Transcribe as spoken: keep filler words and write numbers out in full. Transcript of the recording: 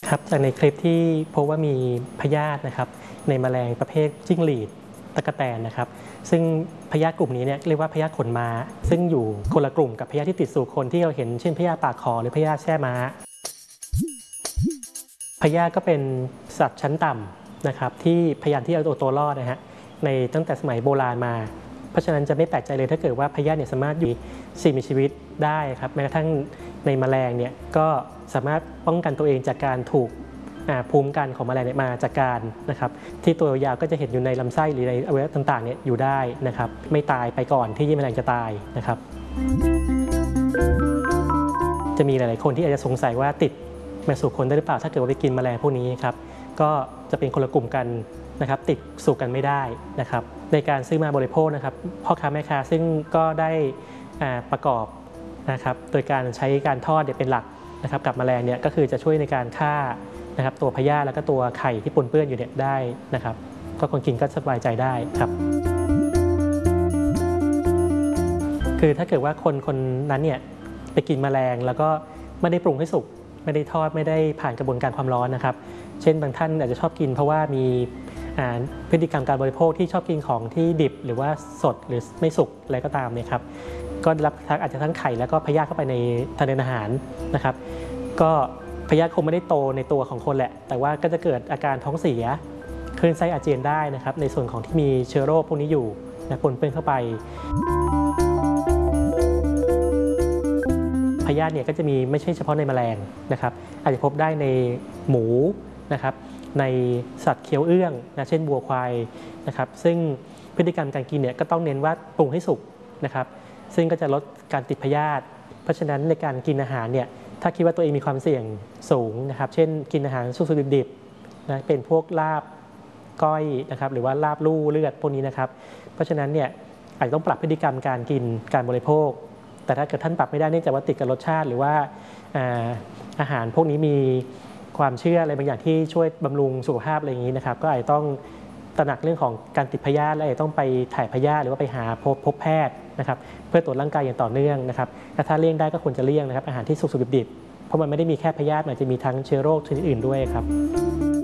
ครับจากในคลิปที่พบว่ามีพยาธินะครับในแมลงประเภทจิ้งหรีดตะกแตนนะครับซึ่งพยาธิกลุ่มนี้เนี่ยเรียกว่าพยาธิขนม้าซึ่งอยู่คนละกลุ่มกับพยาธิที่ติดสู่คนที่เราเห็นเช่นพยาธิปากคอหรือพยาธิแช่ม้าพยาธิก็เป็นสัตว์ชั้นต่ำนะครับที่พยายามที่จะเอาตัวรอดนะฮะในตั้งแต่สมัยโบราณมาเพราะฉะนั้นจะไม่แปลกใจเลยถ้าเกิดว่าพยาธิเนี่ยสามารถอยู่สิ่งมีชีวิตได้ครับแม้กระทั่งในแมลงเนี่ยก็สามารถป้องกันตัวเองจากการถูกภูมิกันของแมลงมาจากการนะครับที่ตัวยาวก็จะเห็นอยู่ในลำไส้หรือในอวัยวะต่างๆเนี่ยอยู่ได้นะครับไม่ตายไปก่อนที่แมลงจะตายนะครับจะมีหลายๆคนที่อาจจะสงสัยว่าติดมาสู่คนได้หรือเปล่าถ้าเกิดว่าไปกินแมลงพวกนี้ครับก็จะเป็นคนละกลุ่มกันนะครับติดสู่กันไม่ได้นะครับในการซื้อมาบริโภคนะครับพ่อค้าแม่ค้าซึ่งก็ได้ประกอบนะครับโดยการใช้การทอดเป็นหลักนะครับกับแมลงเนี่ยก็คือจะช่วยในการฆ่านะครับตัวพยาธิแล้วก็ตัวไข่ที่ปนเปื้อนอยู่เนี่ยได้นะครับก็คนกินก็สบายใจได้ครับคือถ้าเกิดว่าคนคนนั้นเนี่ยไปกินแมลงแล้วก็ไม่ได้ปรุงให้สุกไม่ได้ทอดไม่ได้ผ่านกระบวนการความร้อนนะครับเช่นบางท่านอาจจะชอบกินเพราะว่ามีพฤติกรรมการบริโภคที่ชอบกินของที่ดิบหรือว่าสดหรือไม่สุกอะไรก็ตามเนี่ยครับก็รับอาจจะทั้งไข่แล้วก็พยาธิเข้าไปในทางเดินอาหารนะครับก็พยาธิคงไม่ได้โตในตัวของคนแหละแต่ว่าก็จะเกิดอาการท้องเสียคลื่นไส้อาเจียนได้นะครับในส่วนของที่มีเชื้อโรคพวกนี้อยู่นะปนเปื้อนเข้าไปพยาธิเนี่ยก็จะมีไม่ใช่เฉพาะในแมลงนะครับอาจจะพบได้ในหมูนะครับในสัตว์เคี้ยวเอื้องนะเช่นวัวควายนะครับซึ่งพฤติกรรมการกินเนี่ยก็ต้องเน้นว่าปรุงให้สุกนะครับซึ่งก็จะลดการติดพยาธิเพราะฉะนั้นในการกินอาหารเนี่ยถ้าคิดว่าตัวเองมีความเสี่ยงสูงนะครับเช่นกินอาหารสุกๆดิบๆนะเป็นพวกลาบก้อยนะครับหรือว่าลาบลู่เลือดพวกนี้นะครับเพราะฉะนั้นเนี่ยอาจจะต้องปรับพฤติกรรมการกินการบริโภคแต่ถ้าเกิดท่านปรับไม่ได้เนื่องจากว่าติดกับรสชาติหรือว่าอาหารพวกนี้มีความเชื่ออะไรบางอย่างที่ช่วยบำรุงสุขภาพอะไรอย่างนี้นะครับก็อาจจะต้องตระหนักเรื่องของการติดพยาธิและอาจจะต้องไปถ่ายพยาธิหรือว่าไปหาพบพบแพทย์นะครับเพื่อตรวจร่างกายอย่างต่อเนื่องนะครับและถ้าเลี่ยงได้ก็ควรจะเลี่ยงนะครับอาหารที่สุกๆดิบๆเพราะมันไม่ได้มีแค่พยาธิมันจะมีทั้งเชื้อโรคชนิดอื่นด้วยครับ